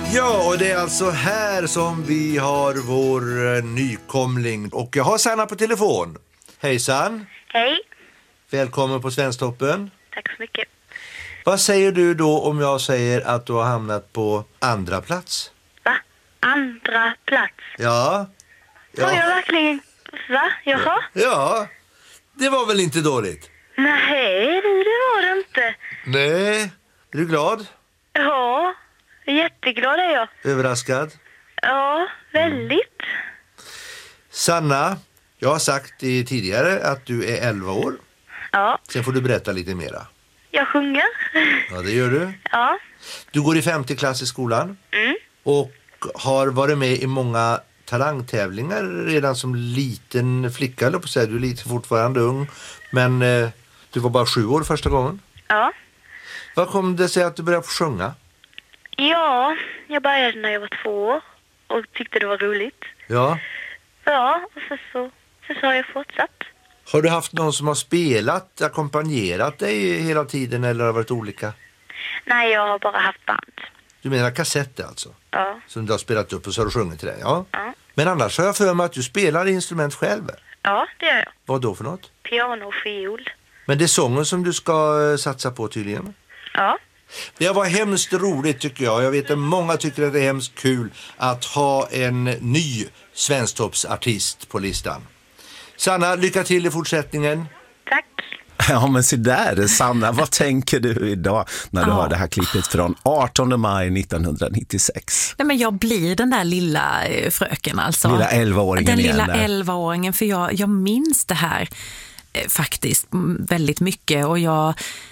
Ja, och det är alltså här som vi har vår nykomling. Och jag har Sanna på telefon. Hejsan. Hej. Välkommen på Svensktoppen. Tack så mycket. Vad säger du då om jag säger att du har hamnat på andra plats? Va? Andra plats? Ja. Har jag verkligen... Va? Jaha? Ja, det var väl inte dåligt? Nej, det var det inte. Nej, är du glad? Ja, jätteglad är jag. Överraskad? Ja, väldigt. Sanna, jag har sagt tidigare att du är 11 år. Ja. Sen får du berätta lite mera. Jag sjunger. Ja, det gör du. Ja. Du går i 5:e klass i skolan. Och har varit med i många talangtävlingar redan som liten flicka, eller på att säga. Du är lite fortfarande ung. Men du var bara 7 år första gången. Ja. Vad kom det sig att du började sjunga? Ja, jag började när jag var 2 år och tyckte det var roligt. Ja. Ja, och så har jag fortsatt. Har du haft någon som har spelat, ackompanjerat dig hela tiden, eller har det varit olika? Nej, jag har bara haft band. Du menar kassetter alltså? Ja. Som du har spelat upp och så har du sjungit till det, ja? Ja. Men annars har jag för mig att du spelar instrument själv. Ja, det gör jag. Vad då för något? Piano och fiol. Men det är sången som du ska satsa på tydligen? Ja. Det var hemskt roligt tycker jag. Jag vet att många tycker att det är hemskt kul att ha en ny svensktoppsartist på listan. Sanna, lycka till i fortsättningen. Tack. Ja, men så där, Sanna, vad tänker du idag när du hör det här klippet från 18 maj 1996? Nej, men jag blir den där lilla fröken alltså. Lilla 11-åringen Den igen lilla där. 11-åringen, för jag minns det här faktiskt väldigt mycket och jag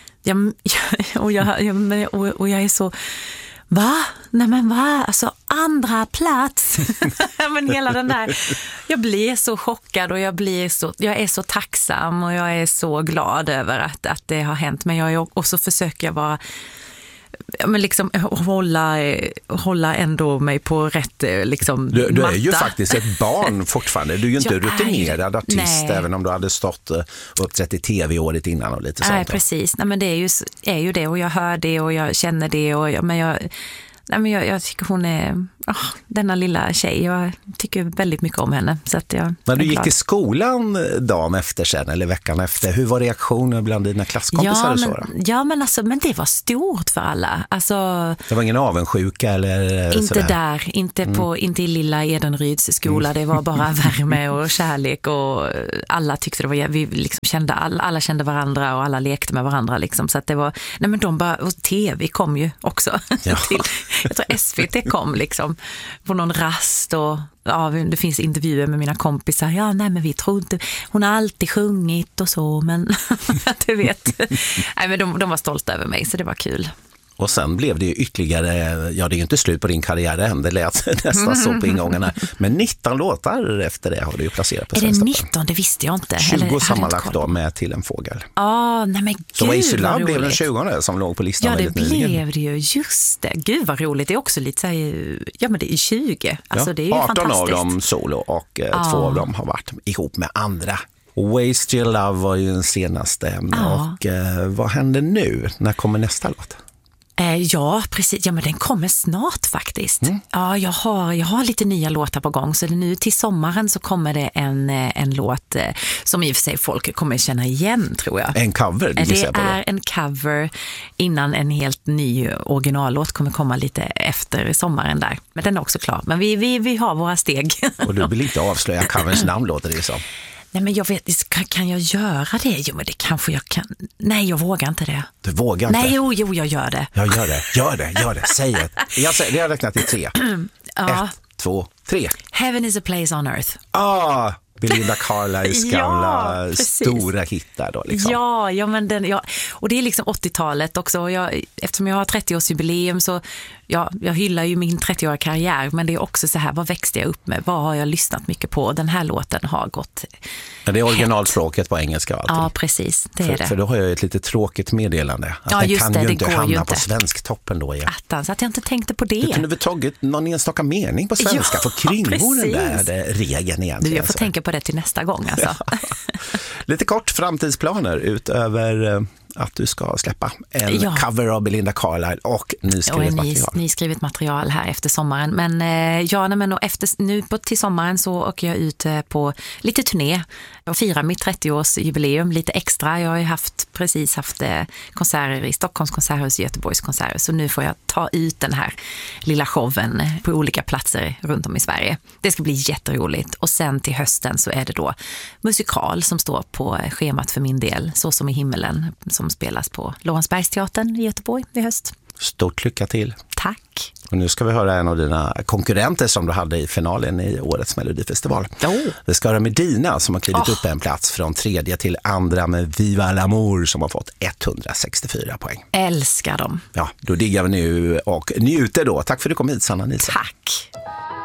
är så... Va? Nej men va? Alltså andra plats. Men hela den där, jag blir så chockad och jag är så tacksam och jag är så glad över att det har hänt. Men och så försöker jag vara, men liksom hålla ändå mig på rätt liksom du matta. är ju faktiskt ett barn fortfarande. Du är ju inte rutinerad artist. Nej. Även om du hade stått uppträtt i tv året innan och lite sånt. Nej, precis. Nej, men det är ju det och jag hör det och jag känner det och jag tycker hon är denna lilla tjej. Jag tycker väldigt mycket om henne. Så att när du gick i skolan dagen efter sen eller veckan efter, hur var reaktionen bland dina klasskompisar? Men det var stort för alla. Alltså, det var ingen avundsjuka eller inte sådär. Där, inte i lilla Edenryds skola. Det var bara värme och kärlek och alla tyckte det var, vi liksom kände, alla kände varandra och alla lekte med varandra liksom. Så att det var, nej men de bara, och tv kom ju också ja. Jag tror SVT kom liksom på någon rast och det finns intervjuer med mina kompisar. Ja, nej men vi tror inte, hon har alltid sjungit och så, men du vet. Nej, men de var stolta över mig, så det var kul. Och sen blev det ju ytterligare, ja det är ju inte slut på din karriär än, det lät nästan så på ingångarna. Men 19 låtar efter det har du ju placerat på Svensktoppen. Är det 19? Det visste jag inte. 20 sammanlagt då med Till en fågel. Nej men gud. Så Easy Love blev den roligt. 20 som låg på listan väldigt nyligen. Ja, det blev det ju. Just det. Gud vad roligt. Det är också lite så här, ja men det är 20. Alltså det är ju 18 fantastiskt. av dem solo och 2 av dem har varit ihop med andra. Waste Your Love var ju den senaste. Och vad händer nu? När kommer nästa låt? Ja, precis. Ja, men den kommer snart faktiskt. Ja, jag har lite nya låtar på gång. Så nu till sommaren så kommer det en låt som i och för sig folk kommer känna igen, tror jag. En cover? Det är en cover innan en helt ny originallåt kommer komma lite efter sommaren där. Men den är också klar. Men vi har våra steg. Och du vill inte avslöja coverns namn, låter det som. Nej, men jag vet, kan jag göra det? Jo, men det kanske jag kan. Nej, jag vågar inte det. Du vågar inte? Nej, jo, jag gör det. Jag gör det. Säg det. Jag har räknat till 3. 1, 2, 3. Heaven is a place on earth. Belinda Carlisles gamla stora hittar då liksom. Ja, men och det är liksom 80-talet också. Eftersom jag har 30-årsjubileum så jag hyllar ju min 30-åriga karriär, men det är också så här, vad växte jag upp med? Vad har jag lyssnat mycket på? Den här låten har gått. Ja, det är originalspråket på engelska alltid. Ja, precis. Det är det. För då har jag ett lite tråkigt meddelande. Att den kan ju inte hamna på Svensktoppen då igen. Så att jag inte tänkte på det. Du kunde väl tagit någon enstaka mening på svenska för kringgå den där regeln egentligen. Jag får tänka på det till nästa gång alltså. Lite kort framtidsplaner utöver att du ska släppa en cover av Belinda Carlisle och nyskrivet material. Nyskrivet material här efter sommaren. Men nu till sommaren så åker jag ut på lite turné och firar mitt 30-årsjubileum lite extra. Jag har ju precis haft konserter i Stockholms konserthus, Göteborgs konserthus, så nu får jag ta ut den här lilla showen på olika platser runt om i Sverige. Det ska bli jätteroligt. Och sen till hösten så är det då musikal som står på schemat för min del, Så som i himmelen, som spelas på Lorensbergsteatern i Göteborg i höst. Stort lycka till. Tack. Och nu ska vi höra en av dina konkurrenter som du hade i finalen i årets Melodifestival. Vi ska höra Medina som har klivit upp en plats från 3:e till 2:a med Viva l'Amour som har fått 164 poäng. Älskar dem. Ja, då diggar vi nu och njuter då. Tack för att du kom hit, Sanna Nielsen. Tack.